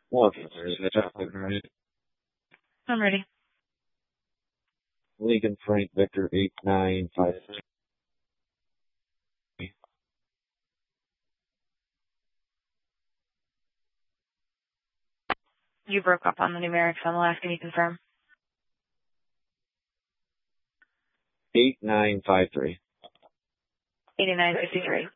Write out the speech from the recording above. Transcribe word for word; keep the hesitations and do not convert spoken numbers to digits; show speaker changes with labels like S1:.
S1: Well, there's the chocolate, right?
S2: I'm ready.
S1: Lincoln Frank Victor eight nine five three.
S2: You broke up on the numerics on the last. Can you confirm?
S1: eight nine five three.
S2: eighty-nine fifty-three.